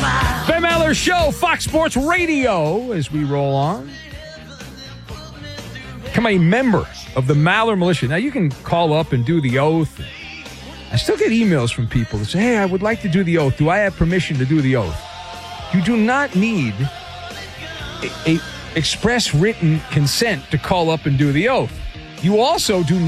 Ben Maller Show, Fox Sports Radio, as we roll on. Become a member of the Maller Militia. Now, you can call up and do the oath. I still get emails from people that say, hey, I would like to do the oath. Do I have permission to do the oath? You do not need a express written consent to call up and do the oath. You also do